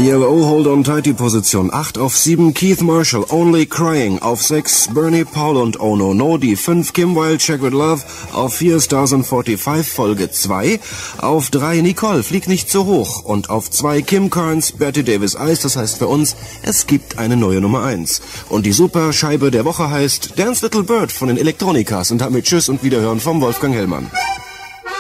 ELO Hold on Tight die Position 8 auf 7 Keith Marshall Only Crying auf 6 Bernie Paul und Oh No No die 5 Kim Wilde Check With Love auf 4 Stars on 45 Folge 2 auf 3 Nicole Flieg nicht so hoch und auf 2 Kim Carnes Betty Davis Eyes, das heißt für uns, es gibt eine neue Nummer 1 und die super Scheibe der Woche heißt Dance Little Bird von den Elektronikas und damit Tschüss und Wiederhören vom Wolfgang Hellmann.